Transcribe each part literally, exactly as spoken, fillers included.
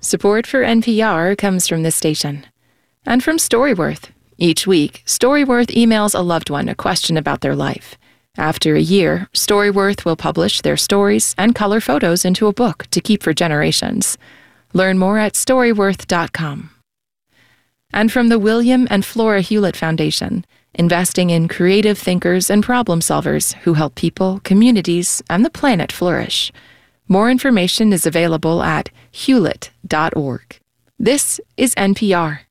Support for N P R comes from this station. And from Storyworth. Each week, Storyworth emails a loved one a question about their life. After a year, Storyworth will publish their stories and color photos into a book to keep for generations. Learn more at storyworth dot com. And from the William and Flora Hewlett Foundation, investing in creative thinkers and problem solvers who help people, communities, and the planet flourish. More information is available at hewlett dot org. This is N P R.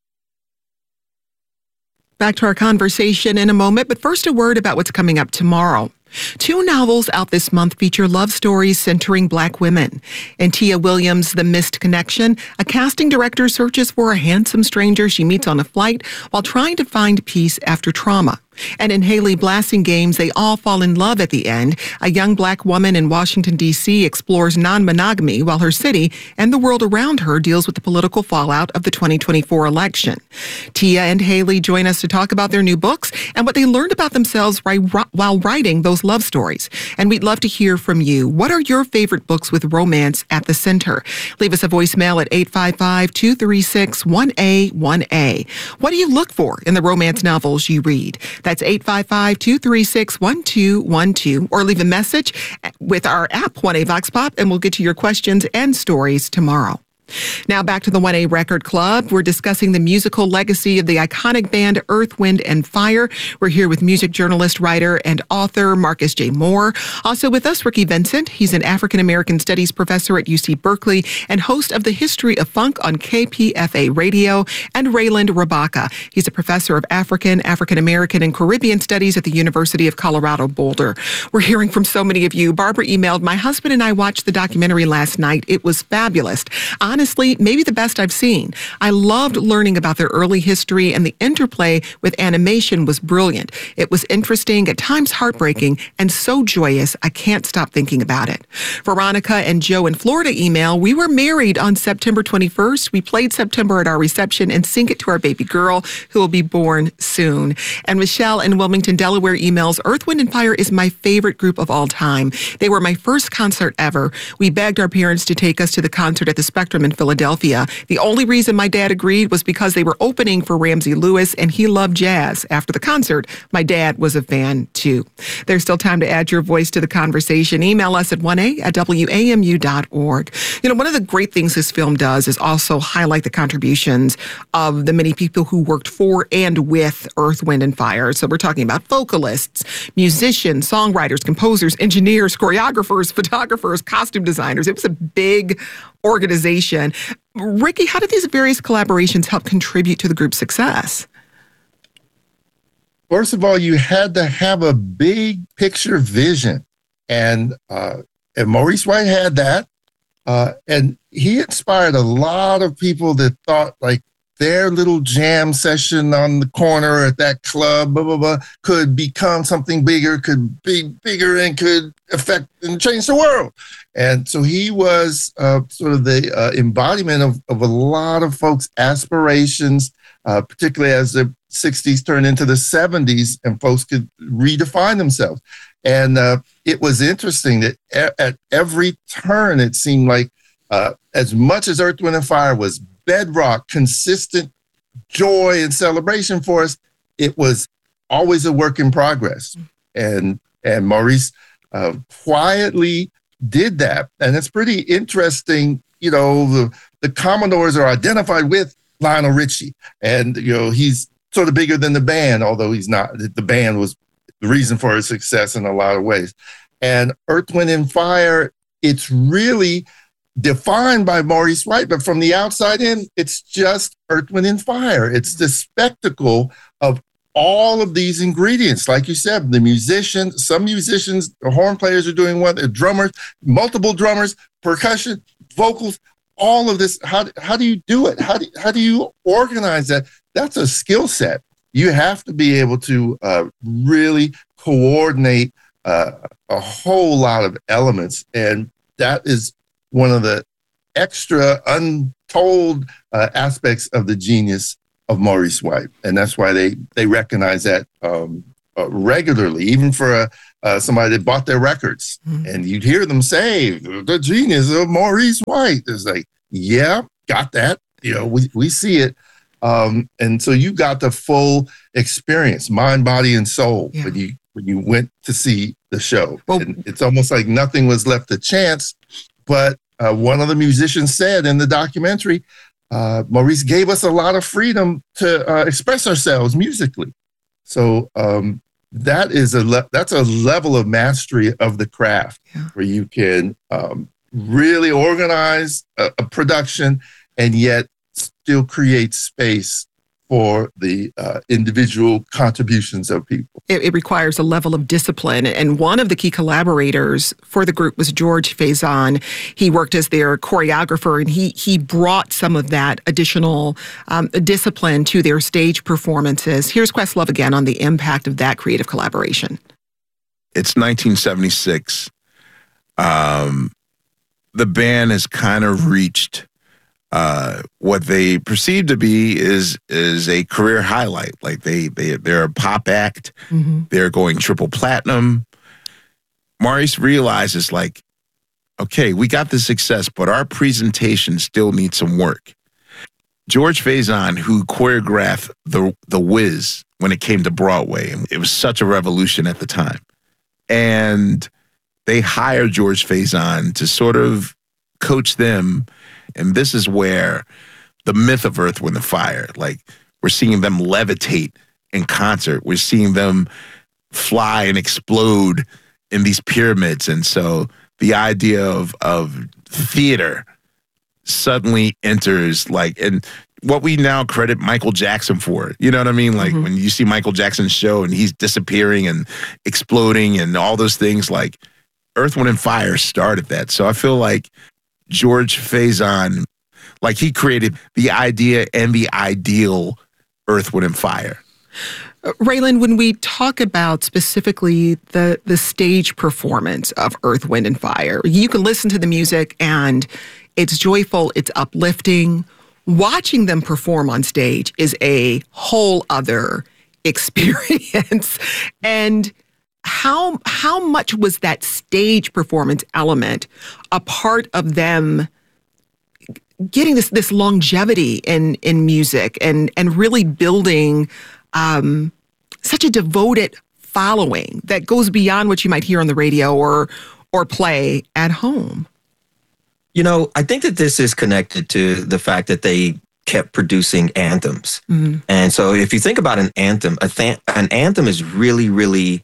Back to our conversation in a moment, but first a word about what's coming up tomorrow. Two novels out this month feature love stories centering Black women. In Tia Williams' The Missed Connection, a casting director searches for a handsome stranger she meets on a flight while trying to find peace after trauma. And in Haley Blasingame, They All Fall in Love at the End, a young Black woman in Washington, D C explores non-monogamy while her city and the world around her deals with the political fallout of the twenty twenty-four election. Tia and Haley join us to talk about their new books and what they learned about themselves while writing those love stories. And we'd love to hear from you. What are your favorite books with romance at the center? Leave us a voicemail at eight five five, two three six, one A one A. What do you look for in the romance novels you read? That's eight five five, two three six, one two one two, or leave a message with our app, one A Vox Pop, and we'll get to your questions and stories tomorrow. Now back to the one A Record Club. We're discussing the musical legacy of the iconic band Earth, Wind and Fire. We're here with music journalist, writer, and author Marcus J. Moore. Also with us, Ricky Vincent. He's an African-American studies professor at U C Berkeley and host of The History of Funk on K P F A Radio. And Rayland Rabaka. He's a professor of African, African-American, and Caribbean studies at the University of Colorado Boulder. We're hearing from so many of you. Barbara emailed, my husband and I watched the documentary last night. It was fabulous. Honestly, maybe the best I've seen. I loved learning about their early history, and the interplay with animation was brilliant. It was interesting, at times heartbreaking, and so joyous, I can't stop thinking about it. Veronica and Joe in Florida email, we were married on September twenty-first. We played September at our reception and sing it to our baby girl, who will be born soon. And Michelle in Wilmington, Delaware emails, Earth, Wind and Fire is my favorite group of all time. They were my first concert ever. We begged our parents to take us to the concert at the Spectrum in Philadelphia. The only reason my dad agreed was because they were opening for Ramsey Lewis and he loved jazz. After the concert, my dad was a fan too. There's still time to add your voice to the conversation. Email us at one A at W A M U dot org. You know, one of the great things this film does is also highlight the contributions of the many people who worked for and with Earth, Wind and Fire. So we're talking about vocalists, musicians, songwriters, composers, engineers, choreographers, photographers, costume designers. It was a big organization. Ricky, how did these various collaborations help contribute to the group's success? First of all, you had to have a big picture vision. And, uh, and Maurice White had that. Uh, and he inspired a lot of people that thought like their little jam session on the corner at that club, blah, blah, blah, could become something bigger, could be bigger and could affect and change the world. And so he was uh, sort of the uh, embodiment of, of a lot of folks' aspirations, uh, particularly as the sixties turned into the seventies and folks could redefine themselves. And uh, it was interesting that a- at every turn, it seemed like uh, as much as Earth, Wind and Fire was bedrock, consistent joy and celebration for us, it was always a work in progress. And and Maurice uh, quietly did that. And it's pretty interesting, you know, the, the Commodores are identified with Lionel Richie. And, you know, he's sort of bigger than the band, although he's not. The band was the reason for his success in a lot of ways. And Earth, Wind and Fire, it's really defined by Maurice White, but from the outside in, it's just Earth, Wind and Fire. It's the spectacle of all of these ingredients. Like you said, the musicians, some musicians, the horn players are doing one, the drummers, multiple drummers, percussion, vocals, all of this. How, how do you do it? How do, how do you organize that? That's a skill set. You have to be able to uh, really coordinate uh, a whole lot of elements. And that is one of the extra untold uh, aspects of the genius of Maurice White. And that's why they, they recognize that um, uh, regularly, even for a, uh, somebody that bought their records. Mm-hmm. And you'd hear them say, the genius of Maurice White. It's like, yeah, got that. You know, we, we see it. Um, and so you got the full experience, mind, body, and soul yeah. when you when you went to see the show. Well, and it's almost like nothing was left to chance. But uh, one of the musicians said in the documentary, uh, Maurice gave us a lot of freedom to uh, express ourselves musically. So um, that is a le- that's a level of mastery of the craft yeah. where you can um, really organize a, a production and yet still create space for the uh, individual contributions of people. It, it requires a level of discipline. And one of the key collaborators for the group was George Faison. He worked as their choreographer, and he he brought some of that additional um, discipline to their stage performances. Here's Questlove again on the impact of that creative collaboration. It's nineteen seventy-six. Um, the band has kind of reached Uh, what they perceive to be is is a career highlight. Like they they they're a pop act. Mm-hmm. They're going triple platinum. Maurice realizes, like, okay, we got the success, but our presentation still needs some work. George Faison, who choreographed the the Wiz when it came to Broadway, and it was such a revolution at the time, and they hired George Faison to sort of coach them. And this is where the myth of Earth, Wind and Fire, like we're seeing them levitate in concert. We're seeing them fly and explode in these pyramids. And so the idea of, of theater suddenly enters, like, and what we now credit Michael Jackson for, you know what I mean? Like mm-hmm. when you see Michael Jackson's show and he's disappearing and exploding and all those things, like Earth, Wind and Fire started that. So I feel like George Faison, like he created the idea and the ideal Earth, Wind and Fire. Uh, Raylan, when we talk about specifically the the stage performance of Earth, Wind and Fire, you can listen to the music and it's joyful, it's uplifting. Watching them perform on stage is a whole other experience. And How how much was that stage performance element a part of them getting this this longevity in in music and and really building um, such a devoted following that goes beyond what you might hear on the radio or or play at home? You know, I think that this is connected to the fact that they kept producing anthems, mm-hmm. and so if you think about an anthem, a th- an anthem is really really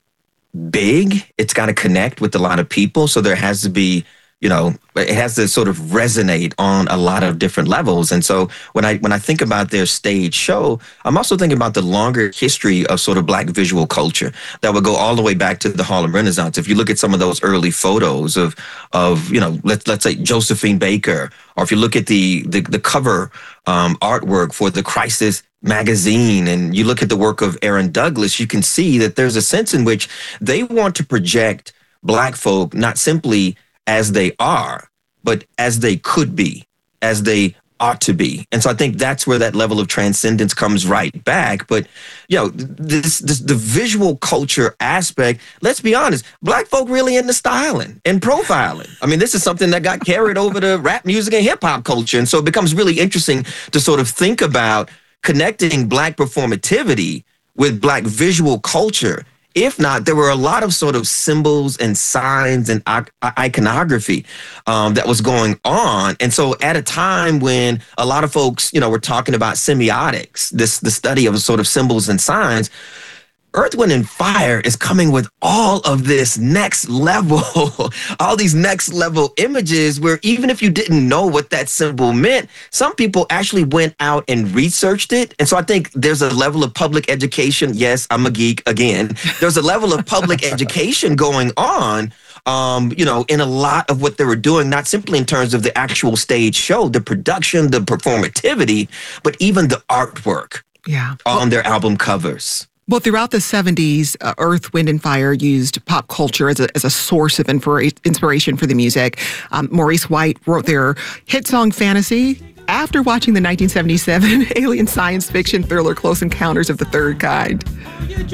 big. It's got to connect with a lot of people. So there has to be, you know, it has to sort of resonate on a lot of different levels. And so when I when I think about their stage show, I'm also thinking about the longer history of sort of Black visual culture that would go all the way back to the Harlem Renaissance. If you look at some of those early photos of of, you know, let's let's say Josephine Baker, or if you look at the the, the cover um, artwork for the Crisis magazine, and you look at the work of Aaron Douglas, you can see that there's a sense in which they want to project Black folk not simply as they are, but as they could be, as they ought to be. And so I think that's where that level of transcendence comes right back. But, you know, this, this the visual culture aspect, let's be honest, Black folk really into styling and profiling. I mean, this is something that got carried over to rap music and hip hop culture. And so it becomes really interesting to sort of think about connecting Black performativity with Black visual culture. If not, there were a lot of sort of symbols and signs and iconography um, that was going on. And so at a time when a lot of folks, you know, were talking about semiotics, this the study of sort of symbols and signs, Earth, Wind and Fire is coming with all of this next level, all these next level images where even if you didn't know what that symbol meant, some people actually went out and researched it. And so I think there's a level of public education. Yes, I'm a geek again. There's a level of public education going on, um, you know, in a lot of what they were doing, not simply in terms of the actual stage show, the production, the performativity, but even the artwork yeah. on well, their album covers. Well, throughout the seventies, uh, Earth, Wind and Fire used pop culture as a, as a source of inspira- inspiration for the music. Um, Maurice White wrote their hit song Fantasy after watching the nineteen seventy-seven alien science fiction thriller Close Encounters of the Third Kind.